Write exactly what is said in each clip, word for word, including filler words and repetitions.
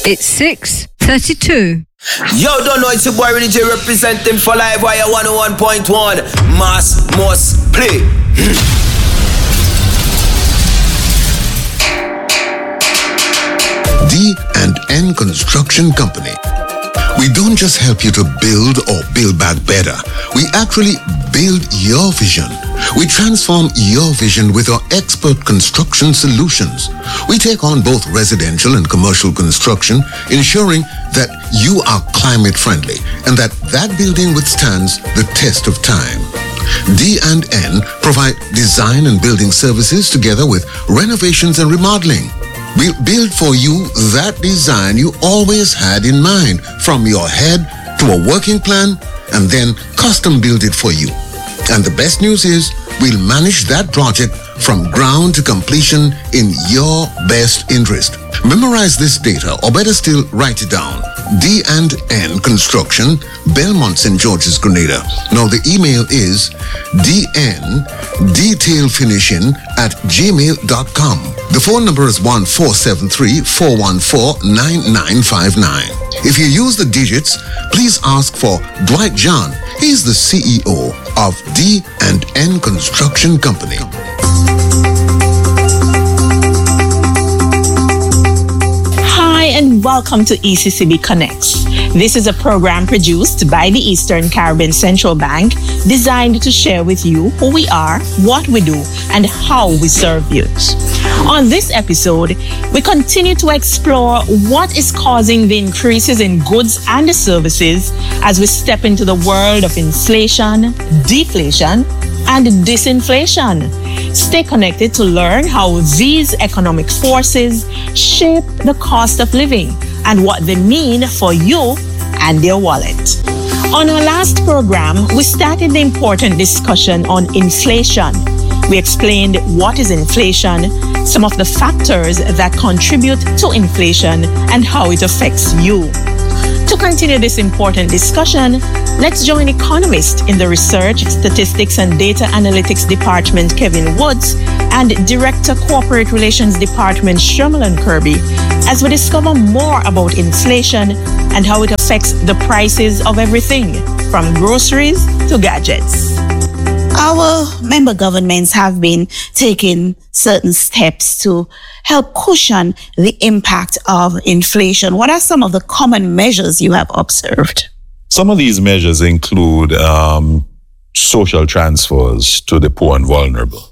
It's six thirty-two. Yo, don't know it's your boy Renny J representing for Live Wire one oh one point one. Mass must play. D and N Construction Company. We don't just help you to build or build back better. We actually build your vision. We transform your vision with our expert construction solutions. We take on both residential and commercial construction, ensuring that you are climate friendly and that that building withstands the test of time. D and N provide design and building services together with renovations and remodeling. We'll build for you that design you always had in mind, from your head to a working plan, and then custom build it for you. And the best news is, we'll manage that project from ground to completion in your best interest. Memorize this data, or better still, write it down. D and N Construction, Belmont, Saint George's, Grenada. Now the email is dn detailfinishing at gmail dot com. The phone number is one four seven three, four one four, nine nine five nine. If you use the digits, please ask for Dwight John. He's the C E O of D and N Construction Company. Hi and welcome to E C C B Connects. This is a program produced by the Eastern Caribbean Central Bank, designed to share with you who we are, what we do, and how we serve youth. On this episode, we continue to explore what is causing the increases in goods and services as we step into the world of inflation, deflation, and disinflation. Stay connected to learn how these economic forces shape the cost of living and what they mean for you and your wallet. On our last program, we started the important discussion on inflation. We explained what is inflation, some of the factors that contribute to inflation, and how it affects you. To continue this important discussion, let's join economist in the Research, Statistics and Data Analytics Department, Kevin Woods, and Director Corporate Relations Department, Shermalyn Kirby, as we discover more about inflation and how it affects the prices of everything, from groceries to gadgets. Our member governments have been taking certain steps to help cushion the impact of inflation. What are some of the common measures you have observed? Some of these measures include um, social transfers to the poor and vulnerable.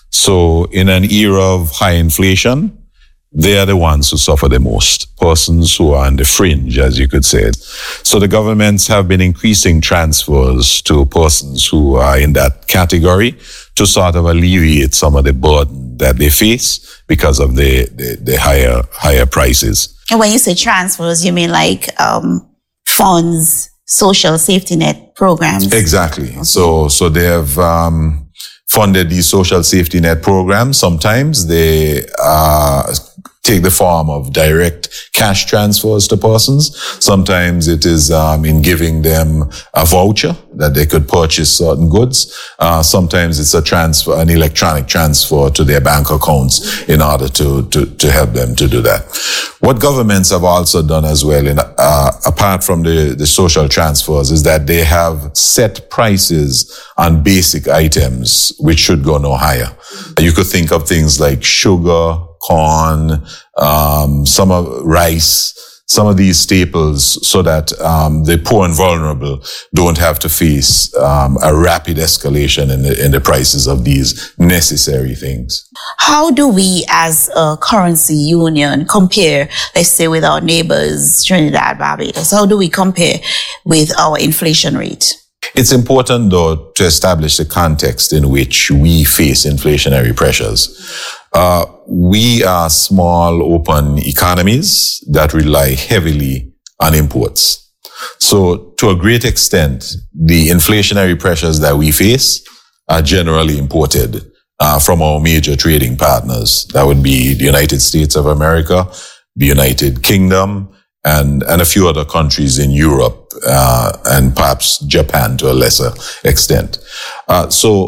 So in an era of high inflation, they are the ones who suffer the most, persons who are on the fringe, as you could say it. So the governments have been increasing transfers to persons who are in that category to sort of alleviate some of the burden that they face because of the, the, the higher higher prices. And when you say transfers, you mean like um, funds, social safety net programs? Exactly. Okay. So so they have um, funded these social safety net programs. Sometimes they uh take the form of direct cash transfers to persons. Sometimes it is um, in giving them a voucher that they could purchase certain goods. Uh, sometimes it's a transfer, an electronic transfer to their bank accounts in order to, to, to help them to do that. What governments have also done as well, in, uh, apart from the, the social transfers, is that they have set prices on basic items, which should go no higher. You could think of things like sugar, corn, um, some of rice, some of these staples, so that um, the poor and vulnerable don't have to face um, a rapid escalation in the, in the prices of these necessary things. How do we, as a currency union, compare, let's say, with our neighbors, Trinidad, Barbados? How do we compare with our inflation rate? It's important, though, to establish the context in which we face inflationary pressures. Uh, we are small, open economies that rely heavily on imports. So, to a great extent, the inflationary pressures that we face are generally imported uh, from our major trading partners. That would be the United States of America, the United Kingdom, and, and a few other countries in Europe, uh, and perhaps Japan to a lesser extent. Uh, so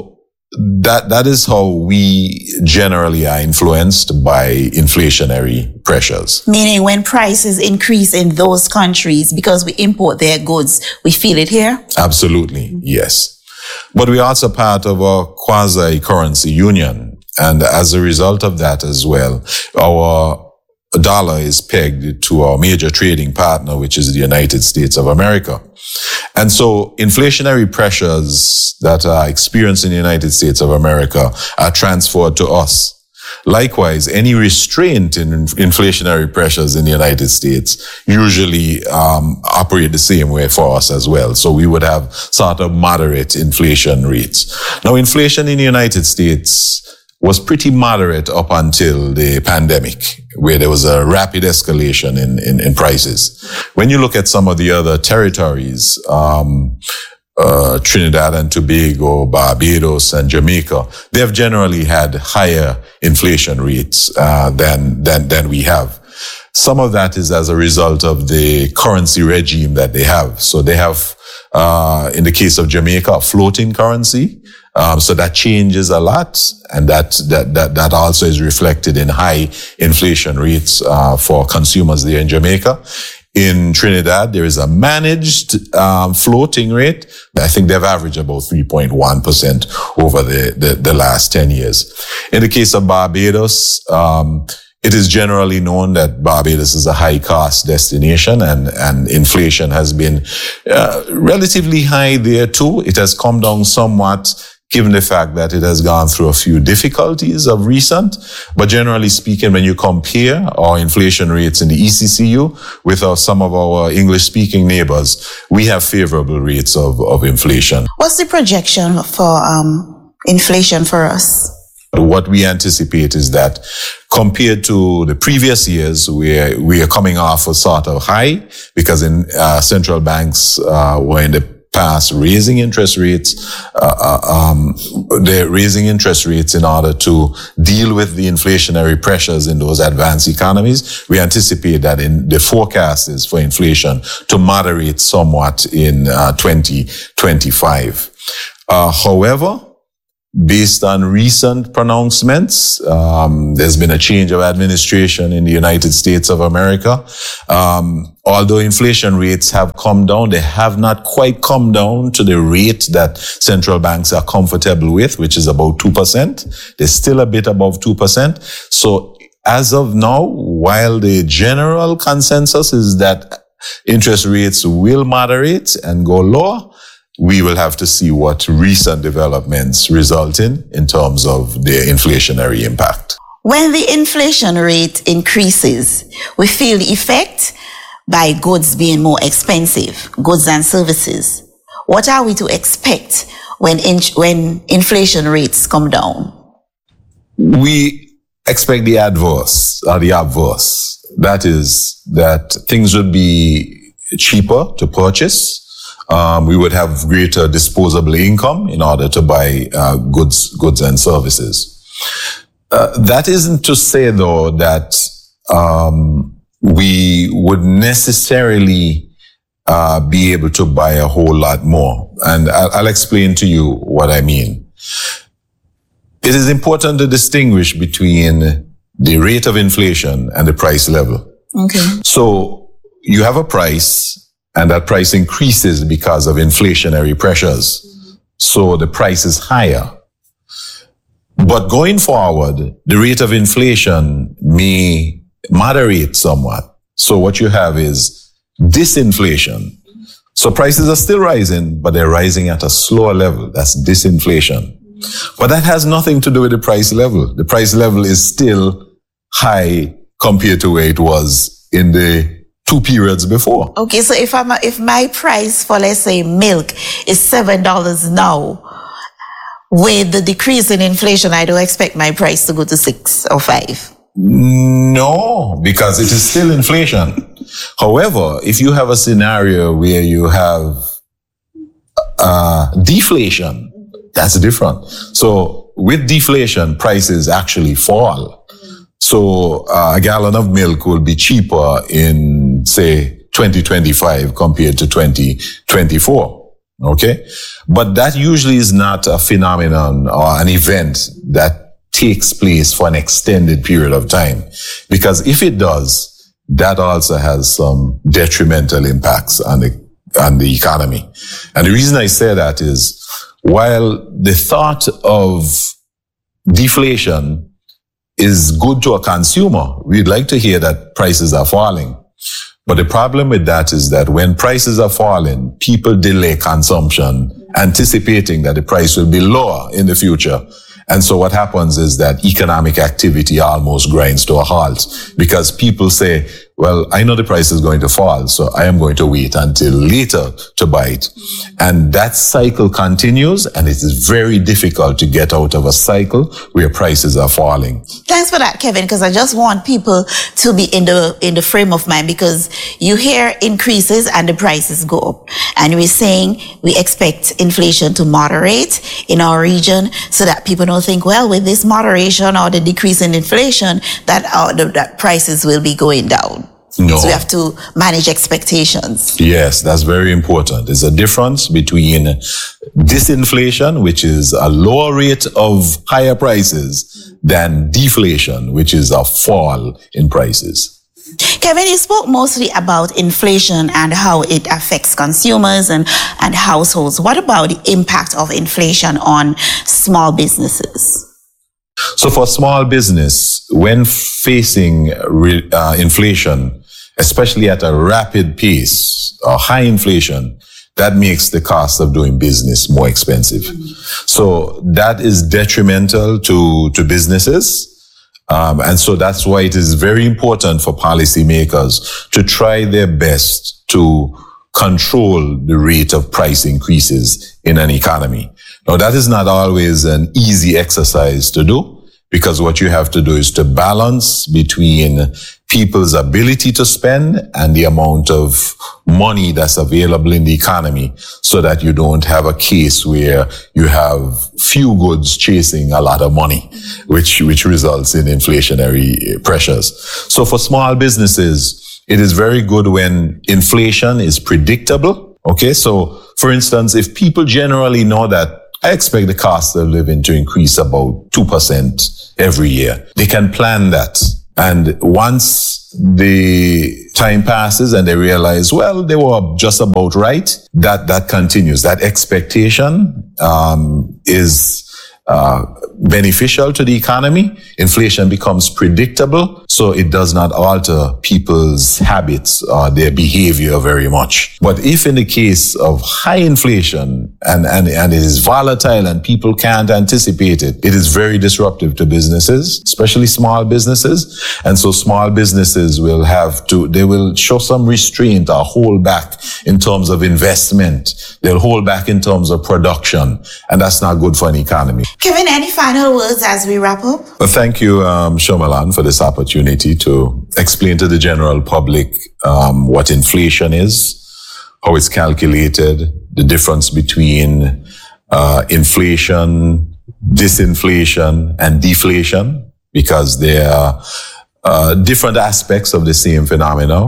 that that is how we generally are influenced by inflationary pressures. Meaning when prices increase in those countries because we import their goods, we feel it here? Absolutely, yes. But we are also part of a quasi-currency union. And as a result of that as well, our dollar is pegged to our major trading partner, which is the United States of America. And so inflationary pressures that are experienced in the United States of America are transferred to us. Likewise, any restraint in inflationary pressures in the United States usually um, operate the same way for us as well. So we would have sort of moderate inflation rates. Now, inflation in the United States was pretty moderate up until the pandemic, where there was a rapid escalation in, in, in prices. When you look at some of the other territories, um, uh, Trinidad and Tobago, Barbados, and Jamaica, they've generally had higher inflation rates uh, than than than we have. Some of that is as a result of the currency regime that they have. So they have, uh, in the case of Jamaica, a floating currency. Um, so that changes a lot, and that that that that also is reflected in high inflation rates uh, for consumers there in Jamaica. In Trinidad, there is a managed um, floating rate. I think they've averaged about three point one percent over the, the the last ten years. In the case of Barbados, um, it is generally known that Barbados is a high-cost destination, and, and inflation has been uh, relatively high there too. It has come down somewhat, given the fact that it has gone through a few difficulties of recent. But generally speaking, when you compare our inflation rates in the E C C U with our, some of our English-speaking neighbors, we have favorable rates of, of inflation. What's the projection for um, inflation for us? What we anticipate is that compared to the previous years, where we are coming off a sort of high, because in uh, central banks uh, were in the past raising interest rates, uh, um, they're raising interest rates in order to deal with the inflationary pressures in those advanced economies. We anticipate that in the forecast is for inflation to moderate somewhat in uh, twenty twenty-five. Uh, however, based on recent pronouncements, um, there's been a change of administration in the United States of America. Um, although inflation rates have come down, they have not quite come down to the rate that central banks are comfortable with, which is about two percent. They're still a bit above two percent. So as of now, while the general consensus is that interest rates will moderate and go lower, we will have to see what recent developments result in, in terms of their inflationary impact. When the inflation rate increases, we feel the effect by goods being more expensive, goods and services. What are we to expect when in, when inflation rates come down? We expect the adverse, or the adverse. That is, that things would be cheaper to purchase. Um, we would have greater disposable income in order to buy uh, goods, goods and services. Uh, that isn't to say, though, that um, we would necessarily uh, be able to buy a whole lot more. And I'll, I'll explain to you what I mean. It is important to distinguish between the rate of inflation and the price level. Okay. So you have a price, and that price increases because of inflationary pressures. So the price is higher. But going forward, the rate of inflation may moderate somewhat. So what you have is disinflation. So prices are still rising, but they're rising at a slower level. That's disinflation. But that has nothing to do with the price level. The price level is still high compared to where it was in the two periods before. Okay, so if I'm a, if my price for, let's say, milk is seven dollars now, with the decrease in inflation, I don't expect my price to go to six or five. No, because it is still inflation. However, if you have a scenario where you have uh, deflation, that's different. So with deflation, prices actually fall. So uh, a gallon of milk will be cheaper in, say, twenty twenty-five compared to twenty twenty-four. Okay. But that usually is not a phenomenon or an event that takes place for an extended period of time. Because if it does, that also has some detrimental impacts on the, on the economy. And the reason I say that is, while the thought of deflation is good to a consumer, we'd like to hear that prices are falling. But the problem with that is that when prices are falling, people delay consumption, anticipating that the price will be lower in the future. And so what happens is that economic activity almost grinds to a halt because people say, well, I know the price is going to fall, so I am going to wait until later to buy it. And that cycle continues, and it is very difficult to get out of a cycle where prices are falling. Thanks for that, Kevin, because I just want people to be in the in the frame of mind, because you hear increases and the prices go up. And we're saying we expect inflation to moderate in our region so that people don't think, well, with this moderation or the decrease in inflation, that, uh, the, that prices will be going down. No. So we have to manage expectations. Yes, that's very important. There's a difference between disinflation, which is a lower rate of higher prices, than deflation, which is a fall in prices. Kevin, you spoke mostly about inflation and how it affects consumers and, and households. What about the impact of inflation on small businesses? So for small business, when facing uh, inflation, especially at a rapid pace or high inflation, that makes the cost of doing business more expensive. So that is detrimental to, to businesses. Um, and so that's why it is very important for policymakers to try their best to control the rate of price increases in an economy. Now, that is not always an easy exercise to do, because what you have to do is to balance between people's ability to spend and the amount of money that's available in the economy, so that you don't have a case where you have few goods chasing a lot of money, which, which results in inflationary pressures. So for small businesses, it is very good when inflation is predictable. Okay. So for instance, if people generally know that I expect the cost of living to increase about two percent every year, they can plan that. And once the time passes and they realize, well, they were just about right, that, that continues. That expectation, um, is, uh, beneficial to the economy. Inflation becomes predictable, so it does not alter people's habits or their behavior very much. But if in the case of high inflation and, and, and it is volatile and people can't anticipate it, it is very disruptive to businesses, especially small businesses. And so small businesses will have to, they will show some restraint or hold back in terms of investment. They'll hold back in terms of production, and that's not good for an economy. Kevin, any final words as we wrap up? Well, thank you, um, Shomalan, for this opportunity to explain to the general public um, what inflation is, how it's calculated, the difference between uh, inflation, disinflation, and deflation, because they are uh, different aspects of the same phenomena.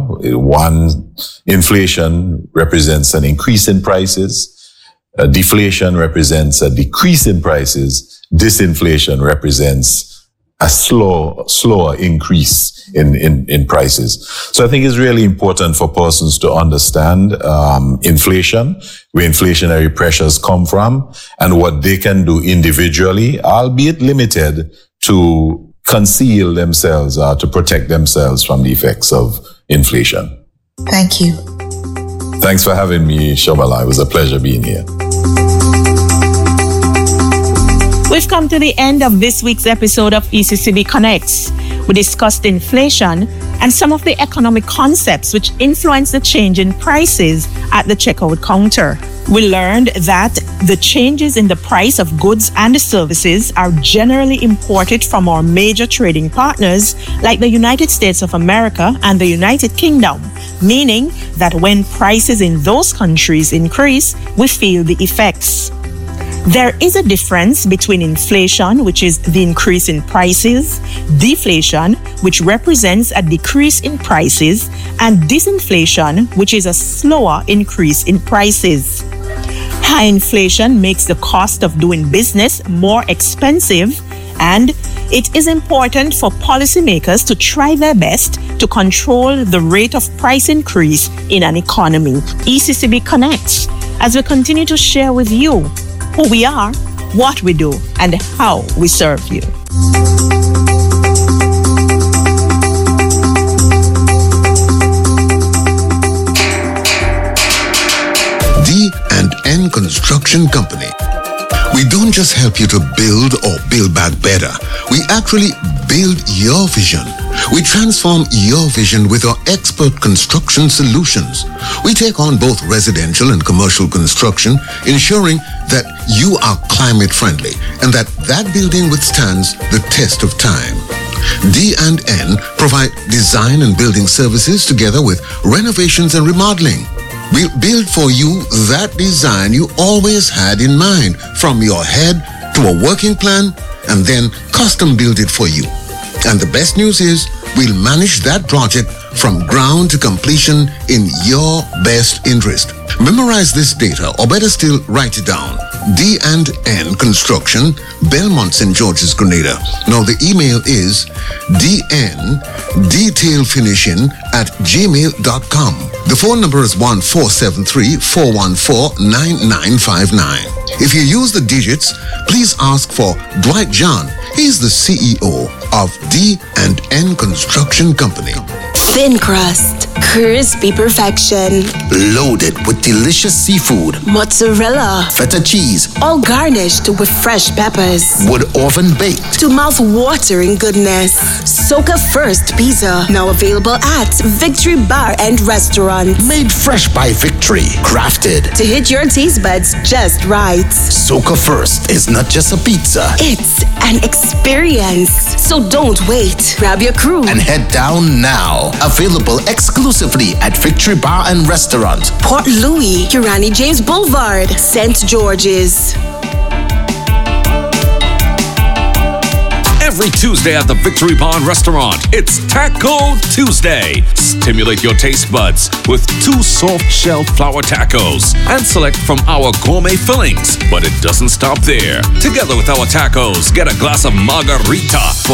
One, inflation represents an increase in prices. Uh, deflation represents a decrease in prices. Disinflation represents a slow, slower increase in, in, in prices. So I think it's really important for persons to understand um, inflation, where inflationary pressures come from, and what they can do individually, albeit limited, to conceal themselves or to protect themselves from the effects of inflation. Thank you. Thanks for having me, Shobala. It was a pleasure being here. We've come to the end of this week's episode of E C C B Connects. We discussed inflation and some of the economic concepts which influence the change in prices at the checkout counter. We learned that the changes in the price of goods and services are generally imported from our major trading partners like the United States of America and the United Kingdom, meaning that when prices in those countries increase, we feel the effects. There is a difference between inflation, which is the increase in prices, deflation, which represents a decrease in prices, and disinflation, which is a slower increase in prices. High inflation makes the cost of doing business more expensive, and it is important for policymakers to try their best to control the rate of price increase in an economy. E C C B Connects, as we continue to share with you who we are, what we do, and how we serve you. D and N Construction Company. We don't just help you to build or build back better. We actually build your vision. We transform your vision with our expert construction solutions. We take on both residential and commercial construction, ensuring that you are climate friendly and that that building withstands the test of time. D and N provide design and building services together with renovations and remodeling. We'll build for you that design you always had in mind, from your head to a working plan, and then custom build it for you. And the best news is, we'll manage that project from ground to completion in your best interest. Memorize this data, or better still, write it down. D and N Construction, Belmont, Saint George's, Grenada. Now the email is dndetailfinishing at gmail dot com. The phone number is one four seven three, four one four, nine nine five nine. If you use the digits, please ask for Dwight John. He's the C E O of D and N Construction Company. Thin crust, crispy perfection, Loaded with delicious seafood, mozzarella, feta cheese, all garnished with fresh peppers, wood oven baked. to mouth-watering goodness. Soca First Pizza, now available at Victory Bar and Restaurant. Made fresh by Victory, crafted. To hit your taste buds just right. Soca First is not just a pizza. It's an experience. So don't wait. Grab your crew And head down now. Available exclusively at Victory Bar and Restaurant. Port Louis, Kirani James Boulevard, Saint George's. Every Tuesday at the Victory Bar and Restaurant, it's Taco Tuesday. Stimulate your taste buds with two soft shell flour tacos and select from our gourmet fillings. But it doesn't stop there. Together with our tacos, get a glass of margarita for